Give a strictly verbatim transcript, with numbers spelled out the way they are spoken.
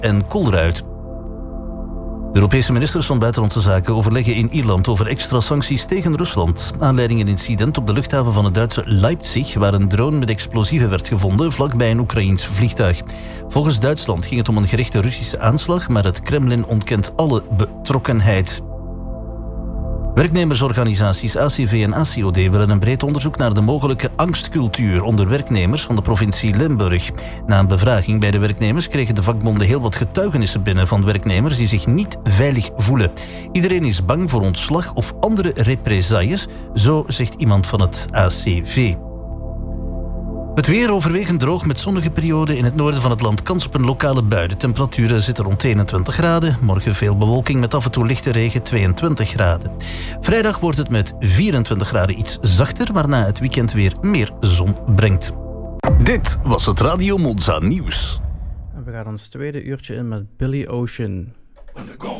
en Colruyt. De Europese ministers van Buitenlandse Zaken overleggen in Ierland over extra sancties tegen Rusland. Aanleiding een incident op de luchthaven van het Duitse Leipzig, waar een drone met explosieven werd gevonden vlakbij een Oekraïens vliegtuig. Volgens Duitsland ging het om een gerichte Russische aanslag, maar het Kremlin ontkent alle betrokkenheid. Werknemersorganisaties A C V en A C O D willen een breed onderzoek naar de mogelijke angstcultuur onder werknemers van de provincie Limburg. Na een bevraging bij de werknemers kregen de vakbonden heel wat getuigenissen binnen van werknemers die zich niet veilig voelen. Iedereen is bang voor ontslag of andere represailles, zo zegt iemand van het A C V. Het weer overwegend droog met zonnige perioden. In het noorden van het land kans op een lokale bui. De temperaturen zitten rond eenentwintig graden. Morgen veel bewolking met af en toe lichte regen, tweeëntwintig graden. Vrijdag wordt het met vierentwintig graden iets zachter, waarna het weekend weer meer zon brengt. Dit was het Radio Monza nieuws. En we gaan ons tweede uurtje in met Billy Ocean.